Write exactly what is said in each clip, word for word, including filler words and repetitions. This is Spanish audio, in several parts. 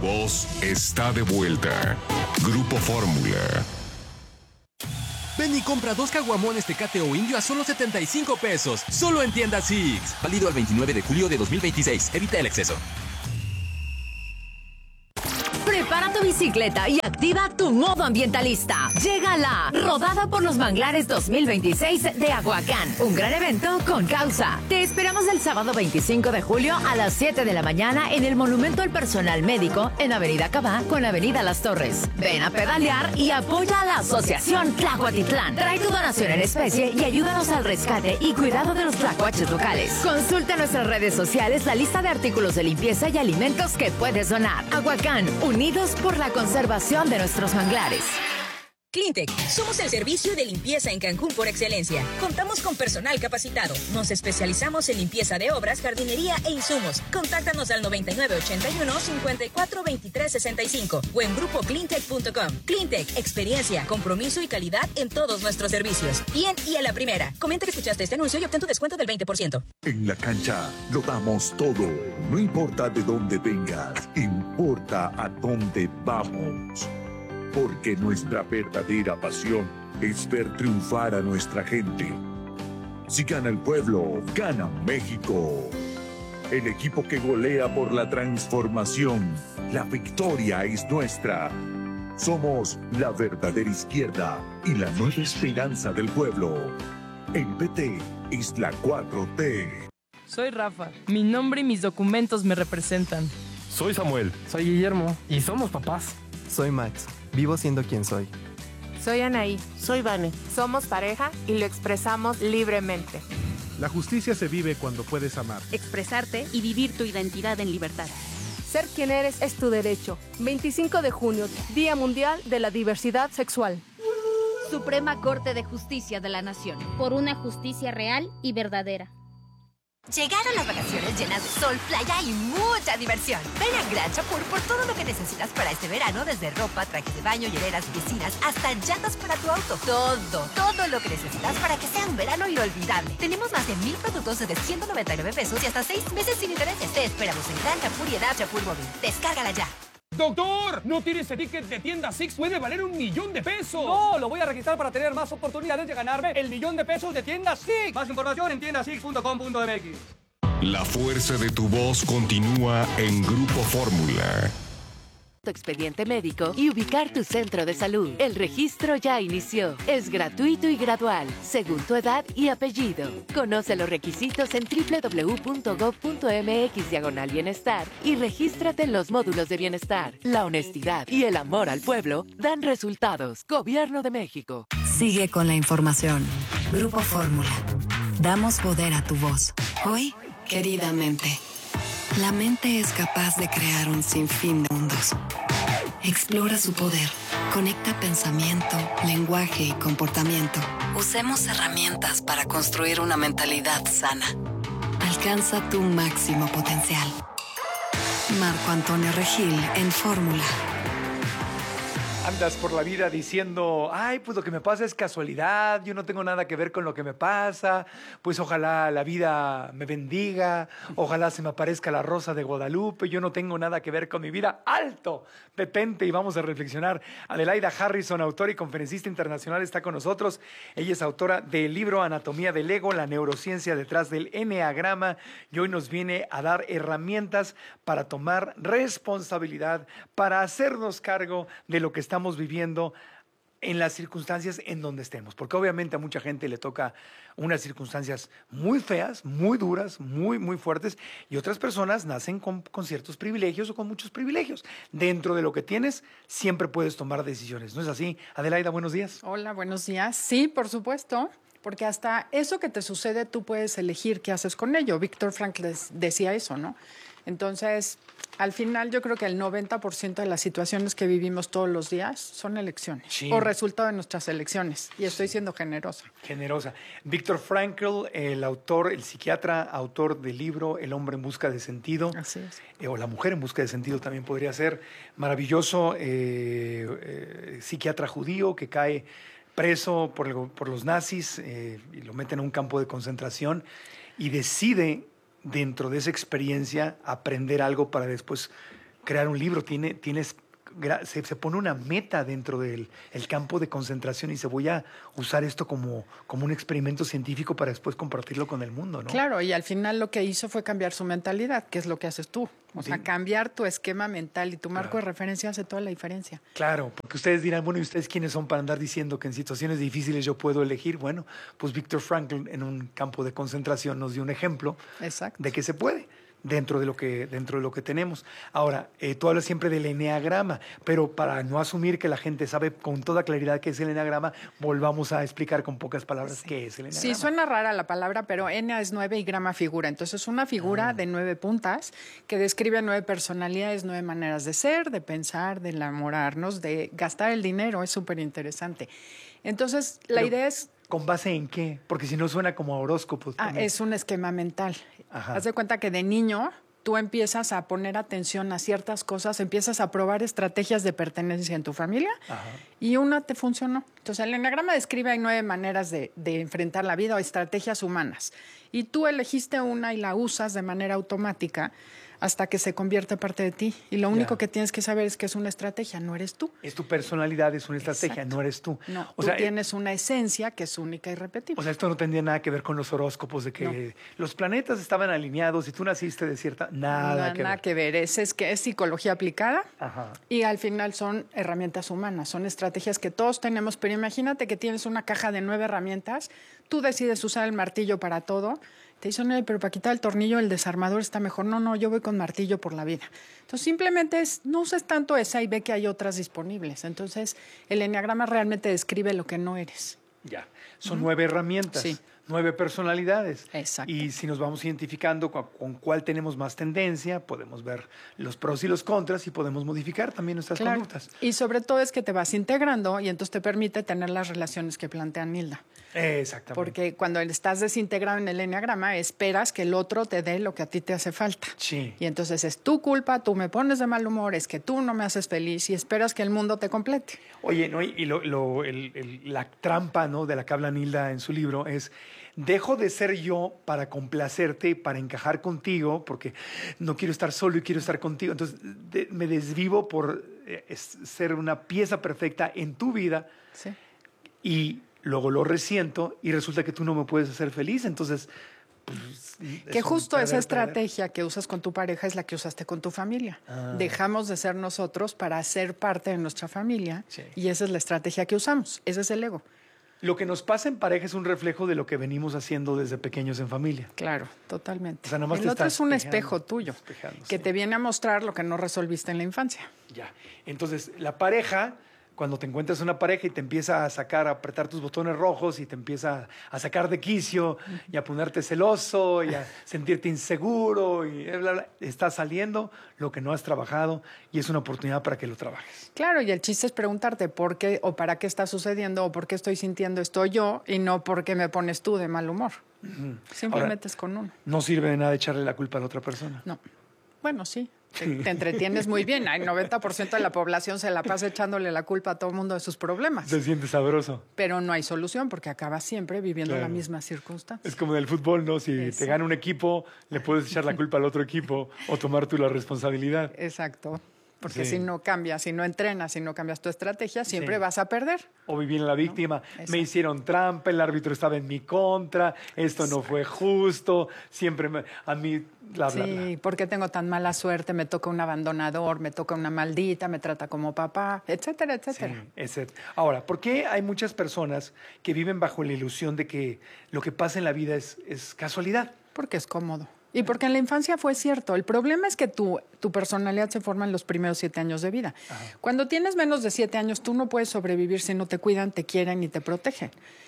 Voz está de vuelta. Grupo Fórmula. Ven y compra dos caguamones Tecate o Indio a solo setenta y cinco pesos. Solo en tiendas Six. Válido al veintinueve de julio de dos mil veintiséis. Evita el exceso. Prepara tu bicicleta y activa tu modo ambientalista. Llega la Rodada por los Manglares dos mil veintiséis de Aguacán. Un gran evento con causa. Te esperamos el sábado veinticinco de julio a las siete de la mañana en el Monumento al Personal Médico en Avenida Cabá con Avenida Las Torres. Ven a pedalear y apoya a la Asociación Tlahuatitlán. Trae tu donación en especie y ayúdanos al rescate y cuidado de los tlacuaches locales. Consulta en nuestras redes sociales la lista de artículos de limpieza y alimentos que puedes donar. Aguacán, unidos por la conservación de nuestros manglares. Cleantech, somos el servicio de limpieza en Cancún por excelencia. Contamos con personal capacitado. Nos especializamos en limpieza de obras, jardinería e insumos. Contáctanos al noventa y nueve ochenta y uno cincuenta y cuatro veintitrés sesenta y cinco o en grupo cleantech punto com. Cleantech, experiencia, compromiso y calidad en todos nuestros servicios. Bien y a la primera. Comenta que escuchaste este anuncio y obtén tu descuento del veinte por ciento. En la cancha lo damos todo. No importa de dónde vengas, importa a dónde vamos. Porque nuestra verdadera pasión es ver triunfar a nuestra gente. Si gana el pueblo, gana México. El equipo que golea por la transformación. La victoria es nuestra. Somos la verdadera izquierda y la nueva esperanza del pueblo. El P T es la cuatro T. Soy Rafa. Mi nombre y mis documentos me representan. Soy Samuel. Soy Guillermo. Y somos papás. Soy Max. Vivo siendo quien soy. Soy Anaí. Soy Vane. Somos pareja y lo expresamos libremente. La justicia se vive cuando puedes amar. Expresarte y vivir tu identidad en libertad. Ser quien eres es tu derecho. veinticinco de junio, Día Mundial de la Diversidad Sexual. Suprema Corte de Justicia de la Nación. Por una justicia real y verdadera. Llegaron las vacaciones llenas de sol, playa y mucha diversión. Ven a Gran Chapur por todo lo que necesitas para este verano, desde ropa, trajes de baño, hieleras y piscinas, hasta llantas para tu auto. Todo, todo lo que necesitas para que sea un verano inolvidable. Tenemos más de mil productos desde ciento noventa y nueve pesos y hasta seis meses sin intereses. Te esperamos en Gran Chapur y en App Chapur Móvil. Descárgala ya. ¡Doctor! ¿No tiene ese ticket de tienda Six? ¡Puede valer un millón de pesos! No, lo voy a registrar para tener más oportunidades de ganarme el millón de pesos de tienda Six. Más información en tienda six punto com punto m x. La fuerza de tu voz continúa en Grupo Fórmula. Tu expediente médico y ubicar tu centro de salud. El registro ya inició. Es gratuito y gradual, según tu edad y apellido. Conoce los requisitos en doble u doble u doble u punto gob punto m x diagonal bienestar y regístrate en los módulos de bienestar. La honestidad y el amor al pueblo dan resultados. Gobierno de México. Sigue con la información. Grupo Fórmula. Damos poder a tu voz. Hoy, queridamente. La mente es capaz de crear un sinfín de mundos. Explora su poder. Conecta pensamiento, lenguaje y comportamiento. Usemos herramientas para construir una mentalidad sana. Alcanza tu máximo potencial. Marco Antonio Regil en Fórmula. Andas por la vida diciendo, ay, pues lo que me pasa es casualidad, yo no tengo nada que ver con lo que me pasa, pues ojalá la vida me bendiga, ojalá se me aparezca la rosa de Guadalupe, yo no tengo nada que ver con mi vida. ¡Alto! Detente y vamos a reflexionar. Adelaida Harrison, autora y conferencista internacional, está con nosotros. Ella es autora del libro Anatomía del Ego, la neurociencia detrás del eneagrama, y hoy nos viene a dar herramientas para tomar responsabilidad, para hacernos cargo de lo que estamos viviendo en las circunstancias en donde estemos, porque obviamente a mucha gente le toca unas circunstancias muy feas, muy duras, muy, muy fuertes, y otras personas nacen con, con ciertos privilegios o con muchos privilegios. Dentro de lo que tienes, siempre puedes tomar decisiones. ¿No es así? Adelaida, buenos días. Hola, buenos días. Sí, por supuesto, porque hasta eso que te sucede, tú puedes elegir qué haces con ello. Víctor Frankl decía eso, ¿no? Entonces, al final yo creo que el noventa por ciento de las situaciones que vivimos todos los días son elecciones, sí, o resultado de nuestras elecciones. Y estoy siendo generosa. Generosa. Víctor Frankl, el autor, el psiquiatra, autor del libro El hombre en busca de sentido. Así es. Eh, o La mujer en busca de sentido también podría ser. Maravilloso eh, eh, psiquiatra judío que cae preso por, el, por los nazis eh, y lo meten en un campo de concentración y decide, dentro de esa experiencia, aprender algo para después crear un libro, tiene, tienes, se, se pone una meta dentro del el campo de concentración y se voy a usar esto como, como un experimento científico para después compartirlo con el mundo, ¿no? Claro, y al final lo que hizo fue cambiar su mentalidad, que es lo que haces tú. O sea, Sí. cambiar tu esquema mental y tu marco Claro. de referencia hace toda la diferencia. Claro, porque ustedes dirán, bueno, ¿y ustedes quiénes son para andar diciendo que en situaciones difíciles yo puedo elegir? Bueno, pues Viktor Frankl en un campo de concentración nos dio un ejemplo Exacto. de que se puede dentro de lo que, dentro de lo que tenemos. Ahora, eh, tú hablas siempre del eneagrama, pero para no asumir que la gente sabe con toda claridad qué es el eneagrama, volvamos a explicar con pocas palabras Sí. qué es el eneagrama. Sí, suena rara la palabra, pero N es nueve y grama figura. Entonces, es una figura Ah. de nueve puntas que describe nueve personalidades, nueve maneras de ser, de pensar, de enamorarnos, de gastar el dinero. Es súper interesante. Entonces, la Pero, idea es... ¿con base en qué? Porque si no suena como a horóscopos. Ah, también. es un esquema mental. Ajá. Haz de cuenta que de niño tú empiezas a poner atención a ciertas cosas, empiezas a probar estrategias de pertenencia en tu familia Ajá. y una te funcionó. Entonces, el enneagrama describe hay nueve maneras de, de enfrentar la vida o estrategias humanas. Y tú elegiste una y la usas de manera automática hasta que se convierte parte de ti. Y lo único Ya. que tienes que saber es que es una estrategia, no eres tú. Es tu personalidad, es una estrategia, Exacto. no eres tú. No, o tú sea, tienes una esencia que es única y repetible. O sea, esto no tendría nada que ver con los horóscopos de que No. los planetas estaban alineados y tú naciste de cierta... Nada No, que nada ver. que ver. Es, es que es psicología aplicada. Ajá. Y al final son herramientas humanas, son estrategias que todos tenemos, pero imagínate que tienes una caja de nueve herramientas, tú decides usar el martillo para todo, te dicen, "No, pero para quitar el tornillo el desarmador está mejor". No, no, yo voy con martillo por la vida. Entonces simplemente es, no uses tanto esa y ve que hay otras disponibles. Entonces el enneagrama realmente describe lo que no eres. Ya. Son nueve herramientas, Sí. nueve personalidades. Exacto. Y si nos vamos identificando con, con cuál tenemos más tendencia, podemos ver los pros y los contras y podemos modificar también nuestras Claro. conductas. Y sobre todo es que te vas integrando y entonces te permite tener las relaciones que plantea Nilda. Exactamente. Porque cuando estás desintegrado en el enneagrama, esperas que el otro te dé lo que a ti te hace falta. Sí. Y entonces es tu culpa, tú me pones de mal humor, es que tú no me haces feliz y esperas que el mundo te complete. Oye, ¿no? y lo, lo- el- el- la trampa, ¿no?, de la que habla Nilda en su libro es: dejo de ser yo para complacerte, para encajar contigo, porque no quiero estar solo y quiero estar contigo. Entonces de- me desvivo por eh, es- ser una pieza perfecta en tu vida Sí. y luego lo resiento y resulta que tú no me puedes hacer feliz. Entonces, pues, Que es un justo esa perder, estrategia que usas con tu pareja es la que usaste con tu familia. Ah. Dejamos de ser nosotros para ser parte de nuestra familia Sí. y esa es la estrategia que usamos. Ese es el ego. perder. Lo que nos pasa en pareja es un reflejo de lo que venimos haciendo desde pequeños en familia. Claro, totalmente. O sea, nomás el te otro estás es un despejando, espejo tuyo despejando, que sí. te viene a mostrar lo que no resolviste en la infancia. Ya. Entonces, la pareja, cuando te encuentras una pareja y te empieza a sacar, a apretar tus botones rojos y te empieza a sacar de quicio y a ponerte celoso y a sentirte inseguro y bla, bla, está saliendo lo que no has trabajado y es una oportunidad para que lo trabajes. Claro, y el chiste es preguntarte por qué o para qué está sucediendo o por qué estoy sintiendo esto yo y no por qué me pones tú de mal humor. Simplemente es con uno. No sirve de nada echarle la culpa a la otra persona. No. Bueno, sí. Te, te entretienes muy bien. El noventa por ciento de la población se la pasa echándole la culpa a todo el mundo de sus problemas. Se siente sabroso. Pero no hay solución porque acabas siempre viviendo Claro. la misma circunstancia. Es como en el fútbol, ¿no? Si Eso. te gana un equipo, le puedes echar la culpa al otro equipo o tomar tú la responsabilidad. Exacto. Porque Sí. si no cambias, si no entrenas, si no cambias tu estrategia, siempre Sí. vas a perder. O vivir en la víctima. Exacto. Me hicieron trampa, el árbitro estaba en mi contra, esto no fue justo, siempre me- a mí, bla, bla, Sí, bla. ¿por qué tengo tan mala suerte? Me toca un abandonador, me toca una maldita, me trata como papá, etcétera, etcétera. Sí, ese- Ahora, ¿por qué hay muchas personas que viven bajo la ilusión de que lo que pasa en la vida es, es casualidad? Porque es cómodo. Y porque en la infancia fue cierto. El problema es que tu, tu personalidad se forma en los primeros siete años de vida. Cuando tienes menos de siete años, tú no puedes sobrevivir si no te cuidan, te quieren y te protegen.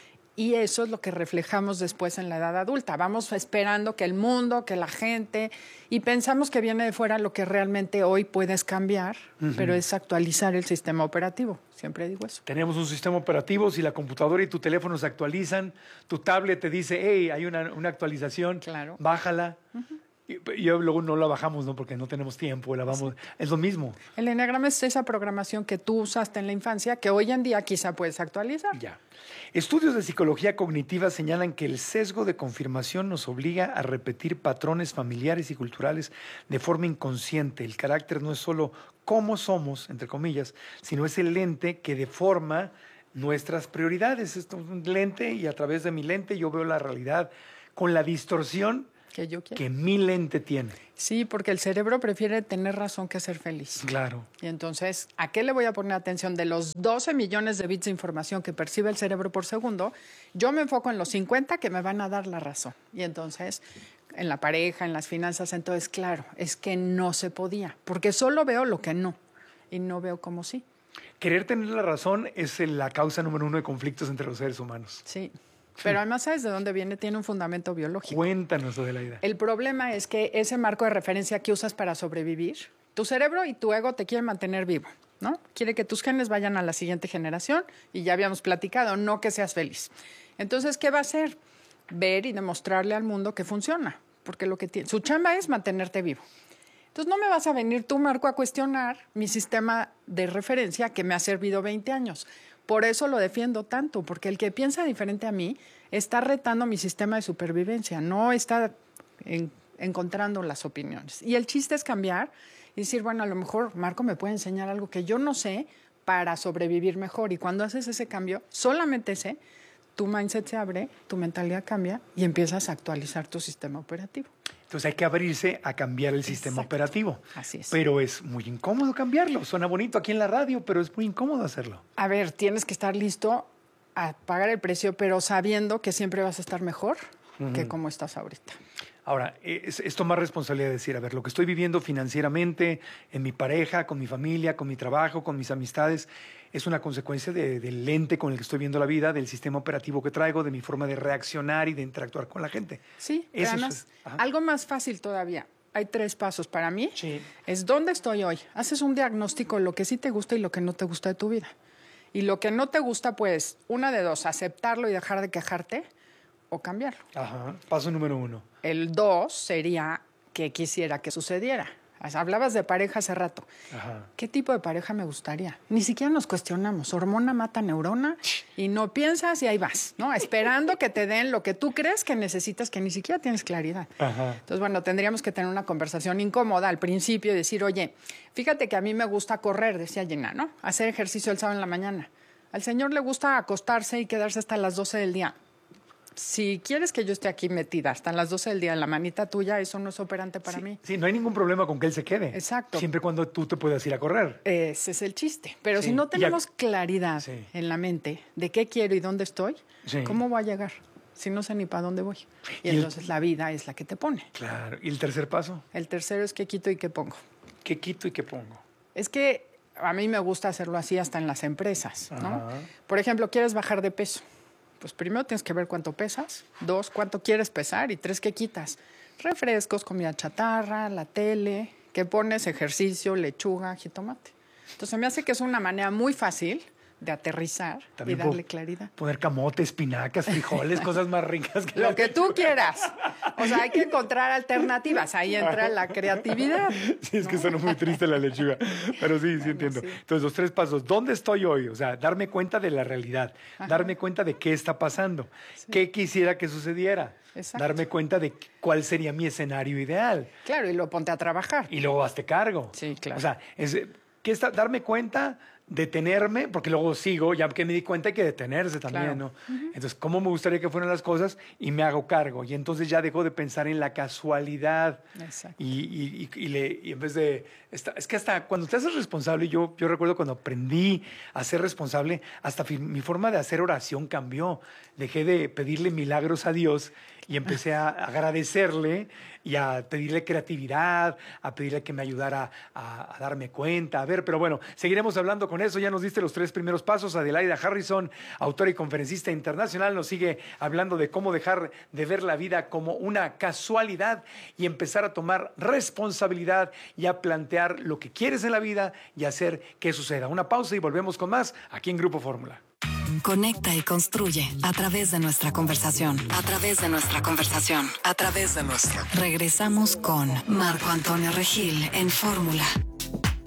Y eso es lo que reflejamos después en la edad adulta. Vamos esperando que el mundo, que la gente, y pensamos que viene de fuera lo que realmente hoy puedes cambiar, Ujú. pero es actualizar el sistema operativo. Siempre digo eso. Tenemos un sistema operativo, si la computadora y tu teléfono se actualizan, tu tablet te dice, hey, hay una, una actualización, bájala. Y, y luego no la bajamos, ¿no? Porque no tenemos tiempo, la vamos, sí. Es lo mismo. El eneagrama es esa programación que tú usaste en la infancia que hoy en día quizá puedes actualizar. Ya. Estudios de psicología cognitiva señalan que el sesgo de confirmación nos obliga a repetir patrones familiares y culturales de forma inconsciente. El carácter no es solo cómo somos, entre comillas, sino es el lente que deforma nuestras prioridades. Esto es un lente y a través de mi lente yo veo la realidad con la distorsión que, yo quiero. que mi lente tiene. Sí, porque el cerebro prefiere tener razón que ser feliz. Claro. Y entonces, ¿a qué le voy a poner atención? De los doce millones de bits de información que percibe el cerebro por segundo, yo me enfoco en los cincuenta que me van a dar la razón. Y entonces, en la pareja, en las finanzas, entonces, claro, es que no se podía, porque solo veo lo que no y no veo cómo sí. Querer tener la razón es la causa número uno de conflictos entre los seres humanos. Sí. Pero además, ¿sabes de dónde viene? Tiene un fundamento biológico. Cuéntanos, Adelaida. El problema es que ese marco de referencia que usas para sobrevivir, tu cerebro y tu ego te quieren mantener vivo, ¿no? Quiere que tus genes vayan a la siguiente generación y ya habíamos platicado, no que seas feliz. Entonces, ¿qué va a hacer? Ver y demostrarle al mundo que funciona, porque lo que tiene, su chamba es mantenerte vivo. Entonces, no me vas a venir tú, Marco, a cuestionar mi sistema de referencia que me ha servido veinte años. Por eso lo defiendo tanto, porque el que piensa diferente a mí está retando mi sistema de supervivencia, no está en, encontrando las opiniones. Y el chiste es cambiar y decir, bueno, a lo mejor Marco me puede enseñar algo que yo no sé para sobrevivir mejor. Y cuando haces ese cambio, solamente ese, tu mindset se abre, tu mentalidad cambia y empiezas a actualizar tu sistema operativo. Entonces hay que abrirse a cambiar el sistema Exacto. operativo. Así es. Pero es muy incómodo cambiarlo. Suena bonito aquí en la radio, pero es muy incómodo hacerlo. A ver, tienes que estar listo a pagar el precio, pero sabiendo que siempre vas a estar mejor uh-huh. que como estás ahorita. Ahora, es, es tomar responsabilidad de decir, a ver, lo que estoy viviendo financieramente, en mi pareja, con mi familia, con mi trabajo, con mis amistades, es una consecuencia de, del lente con el que estoy viendo la vida, del sistema operativo que traigo, de mi forma de reaccionar y de interactuar con la gente. Sí, Eso además, es, algo más fácil todavía. Hay tres pasos para mí. Sí. Es dónde estoy hoy. Haces un diagnóstico de lo que sí te gusta y lo que no te gusta de tu vida. Y lo que no te gusta, pues, una de dos, aceptarlo y dejar de quejarte o cambiarlo. Ajá. Paso número uno. El dos sería que quisiera que sucediera. Hablabas de pareja hace rato. Ajá. ¿Qué tipo de pareja me gustaría? Ni siquiera nos cuestionamos. Hormona mata neurona y no piensas y ahí vas, ¿no? Esperando que te den lo que tú crees que necesitas, que ni siquiera tienes claridad. Ajá. Entonces, bueno, tendríamos que tener una conversación incómoda al principio y decir, oye, fíjate que a mí me gusta correr, decía Gina, ¿no? Hacer ejercicio el sábado en la mañana. Al señor le gusta acostarse y quedarse hasta las doce del día. Si quieres que yo esté aquí metida hasta las doce del día en la manita tuya, eso no es operante para sí, mí. Sí, no hay ningún problema con que él se quede. Exacto. Siempre y cuando tú te puedas ir a correr. Ese es el chiste. Pero sí. si no tenemos ya... claridad sí. en la mente de qué quiero y dónde estoy, sí. ¿cómo voy a llegar? Si no sé ni para dónde voy. Y, y entonces el... la vida es la que te pone. Claro. ¿Y el tercer paso? El tercero es qué quito y qué pongo. ¿Qué quito y qué pongo? Es que a mí me gusta hacerlo así hasta en las empresas, ¿no? Ajá. Por ejemplo, ¿quieres bajar de peso? Pues primero tienes que ver cuánto pesas, dos, cuánto quieres pesar y tres, qué quitas. Refrescos, comida chatarra, la tele, qué pones, ejercicio, lechuga, jitomate. Entonces me hace que es una manera muy fácil de aterrizar También y darle claridad. Poner camote, espinacas, frijoles, cosas más ricas. Que Lo la... que tú quieras. O sea, hay que encontrar alternativas. Ahí entra la creatividad. Sí, es que suena muy triste la lechuga. Pero sí, sí bueno, entiendo. Sí. Entonces, los tres pasos. ¿Dónde estoy hoy? O sea, darme cuenta de la realidad. Ajá. Darme cuenta de qué está pasando. Sí. ¿Qué quisiera que sucediera? Exacto. Darme cuenta de cuál sería mi escenario ideal. Claro, y lo ponte a trabajar. Y luego hazte cargo. Sí, claro. O sea, es, ¿qué está? Darme cuenta... detenerme, porque luego sigo, ya que me di cuenta hay que detenerse también, claro. ¿no? Uh-huh. Entonces, ¿cómo me gustaría que fueran las cosas? Y me hago cargo. Y entonces ya dejo de pensar en la casualidad. Exacto. Y, y, y, y, le, y en vez de... Esta, es que hasta cuando te haces responsable, yo, yo recuerdo cuando aprendí a ser responsable, hasta fi, mi forma de hacer oración cambió. Dejé de pedirle milagros a Dios y empecé a agradecerle y a pedirle creatividad, a pedirle que me ayudara a, a darme cuenta. A ver, pero bueno, seguiremos hablando con eso. Ya nos diste los tres primeros pasos. Adelaida Harrison, autora y conferencista internacional, nos sigue hablando de cómo dejar de ver la vida como una casualidad y empezar a tomar responsabilidad y a plantear lo que quieres en la vida y hacer que suceda. Una pausa y volvemos con más aquí en Grupo Fórmula. Conecta y construye a través de nuestra conversación. A través de nuestra conversación. A través de nuestra. Regresamos con Marco Antonio Regil en Fórmula.